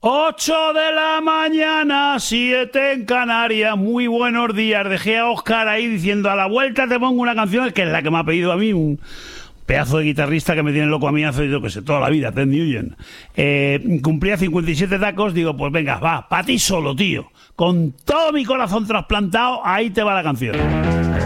8 de la mañana, 7 en Canarias. Muy buenos días. Dejé a Óscar ahí diciendo: a la vuelta te pongo una canción, que es la que me ha pedido a mí, un pedazo de guitarrista que me tiene loco a mí hace, yo que sé, toda la vida, Ted Nugent. Cumplía 57 tacos, digo, pues venga, va, para ti solo, tío. Con todo mi corazón trasplantado, ahí te va la canción.